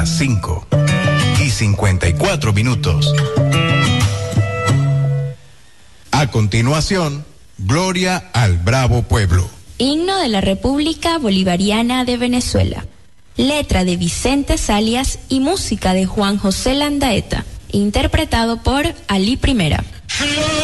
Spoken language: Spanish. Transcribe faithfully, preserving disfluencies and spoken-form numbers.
las cinco y cincuenta y cuatro minutos. A continuación, Gloria al Bravo Pueblo. Himno de la República Bolivariana de Venezuela. Letra de Vicente Salias y música de Juan José Landaeta. Interpretado por Ali Primera.